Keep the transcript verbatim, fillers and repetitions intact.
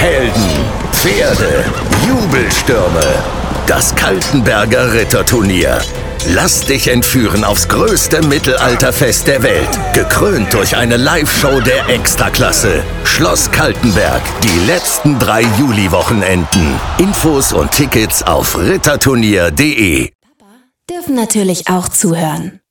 Helden, Pferde, Jubelstürme. Das Kaltenberger Ritterturnier. Lass dich entführen aufs größte Mittelalterfest der Welt. Gekrönt durch eine Live-Show der Extraklasse. Schloss Kaltenberg. Die letzten drei Juli-Wochenenden. Infos und Tickets auf ritterturnier punkt de. Papa dürfen natürlich auch zuhören.